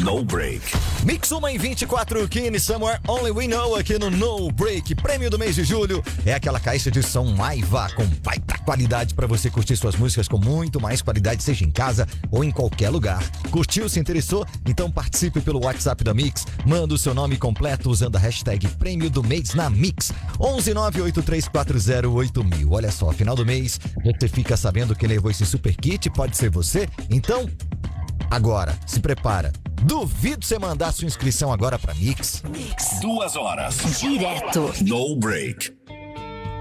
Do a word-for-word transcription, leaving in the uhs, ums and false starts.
No Break. Mix uma em vinte e quatro, Kine Somewhere Only We Know aqui no No Break. Prêmio do mês de julho é aquela caixa de som Maiva com baita qualidade para você curtir suas músicas com muito mais qualidade, seja em casa ou em qualquer lugar. Curtiu, se interessou? Então participe pelo WhatsApp da Mix. Manda o seu nome completo usando a hashtag Prêmio do Mês na Mix. onze nove oito três quatro zero oito mil. Olha só, final do mês você fica sabendo quem levou esse super kit, pode ser você? Então, agora, se prepara. Duvido você mandar sua inscrição agora pra Mix. Mix. Duas horas. Direto. No Break.